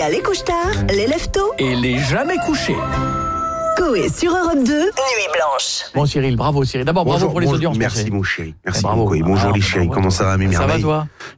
les couche-tard, les lève-tôt Et les jamais couchés. Coé sur Europe 2, Nuit Blanche. Bon Cyril, bravo Cyril. D'abord bravo pour les audiences. Merci mon chéri. Merci bravo. beaucoup. Bonjour les chéris. Comment ça va mes merveilles? Ça va toi?